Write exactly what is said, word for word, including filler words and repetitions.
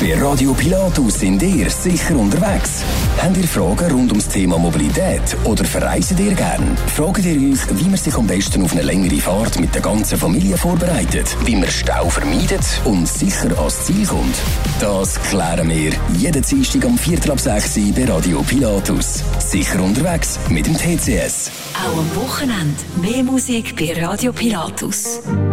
Bei Radio Pilatus sind ihr sicher unterwegs. Habt ihr Fragen rund ums Thema Mobilität oder verreisen ihr gern? Fragt ihr euch, wie man sich am besten auf eine längere Fahrt mit der ganzen Familie vorbereitet, wie man Stau vermeidet und sicher ans Ziel kommt? Das klären wir jeden Dienstag um Viertel ab sechs bei Radio Pilatus. Sicher unterwegs mit dem T C S. Auch am Wochenende mehr Musik bei Radio Pilatus.